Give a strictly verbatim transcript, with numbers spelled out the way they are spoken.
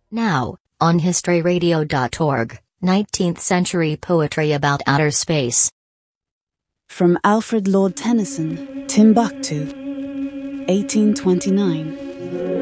Now, on history radio dot org, nineteenth century poetry about outer space. From Alfred Lord Tennyson, Timbuktu, eighteen twenty-nine.